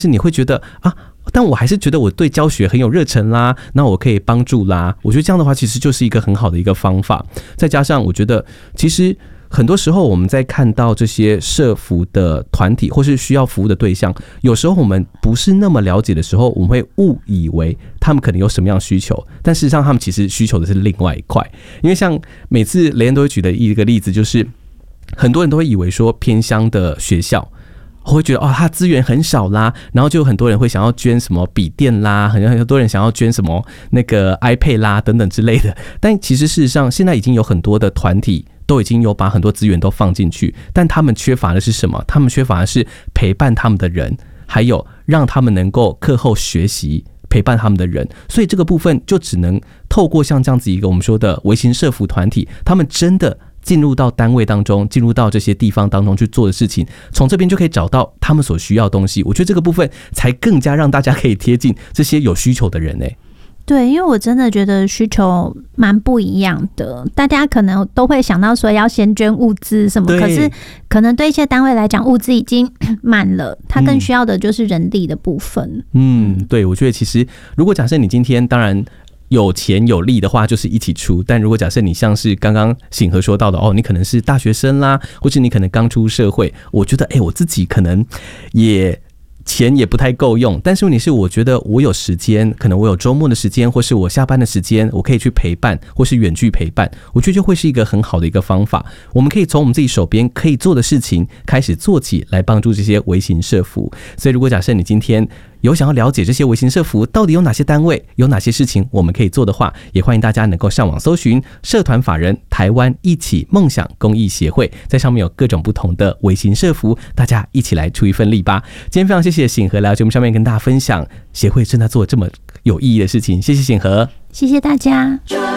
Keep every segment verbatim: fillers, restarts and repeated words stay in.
是你会觉得啊，但我还是觉得我对教学很有热忱啦，那我可以帮助啦。我觉得这样的话其实就是一个很好的一个方法。再加上我觉得其实很多时候我们在看到这些社服的团体或是需要服务的对象，有时候我们不是那么了解的时候，我们会误以为他们可能有什么样的需求，但事实上他们其实需求的是另外一块。因为像每次雷恩都会举的一个例子，就是很多人都会以为说偏乡的学校我会觉得哦，他资源很少啦，然后就很多人会想要捐什么笔电啦，很多人想要捐什么那个 iPad 啦等等之类的。但其实事实上，现在已经有很多的团体都已经有把很多资源都放进去，但他们缺乏的是什么？他们缺乏的是陪伴他们的人，还有让他们能够课后学习。陪伴他们的人，所以这个部分就只能透过像这样子一个我们说的微型社服团体，他们真的进入到单位当中，进入到这些地方当中去做的事情，从这边就可以找到他们所需要的东西。我觉得这个部分才更加让大家可以贴近这些有需求的人、欸、 对，因为我真的觉得需求蛮不一样的，大家可能都会想到说要先捐物资什么，可是可能对一些单位来讲，物资已经满了，他更需要的就是人力的部分。 嗯，对，我觉得其实如果假设你今天当然有钱有力的话，就是一起出。但如果假设你像是刚刚醒和说到的，哦，你可能是大学生啦，或是你可能刚出社会，我觉得，哎、欸，我自己可能也钱也不太够用，但是问题是，我觉得我有时间，可能我有周末的时间，或是我下班的时间，我可以去陪伴，或是远距陪伴，我觉得就会是一个很好的一个方法。我们可以从我们自己手边可以做的事情开始做起，来帮助这些微型社服。所以，如果假设你今天有想要了解这些微型社服到底有哪些单位，有哪些事情我们可以做的话，也欢迎大家能够上网搜寻社团法人台湾一起梦想公益协会，在上面有各种不同的微型社服，大家一起来出一份力吧。今天非常谢谢醒和来到节目上面跟大家分享协会正在做这么有意义的事情，谢谢醒和， 谢谢大家。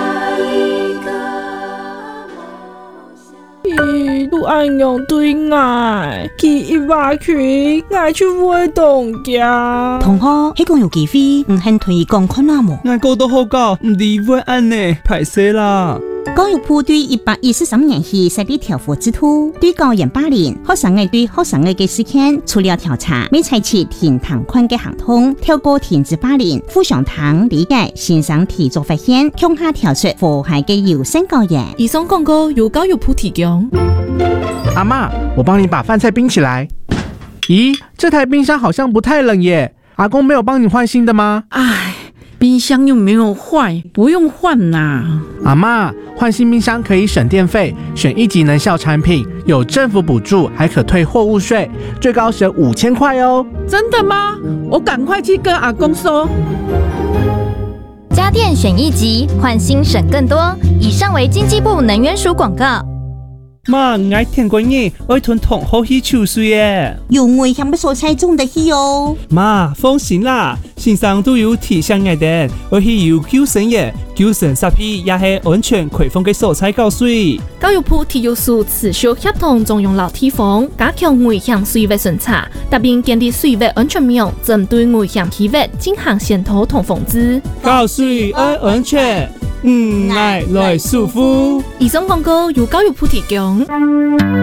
伊都安样对爱，去一百群爱去活动家。 同学，迄个有机会，唔肯推广看下无？ 俺讲都好搞，唔理会安呢，歹势啦。 教育部对一百一十三年起设立调伏制度，对教研八年学生嘅对学生嘅嘅事件，除了调查，未采取停堂款嘅行动，透过停止霸凌、互相談理解、欣賞提出發現，向下調出禍害嘅優先教育。 以上廣告由教育部提供。 阿嬷，我幫你把飯菜冰起來。咦，這台冰箱好像不太冷耶，阿公沒有幫你換新的嗎？ 唉，冰箱又沒有壞，不用換啦。 阿嬷，換新冰箱可以省電費，選一級能效產品，有政府補助，還可退貨物稅，最高省五千塊哦。 真的嗎？我趕快去跟阿公說。 家電選一級，換新省更多。以上為經濟部能源署廣告。 媽，唔愛聽過嘢，愛吞糖好去抽水耶。 有危險嘅所在種得去哦。 媽，放心啦，線上都有提醒我哋，我去有救生嘢，救生設備也係安全開放嘅所在教水。 教育部體育署持續協同中央六地方，加強危險水域巡查，特別建立水域安全網，針對危險區域進行檢討同防治。 教水愛安全，唔愛來舒服。 以上廣告由教育部提供。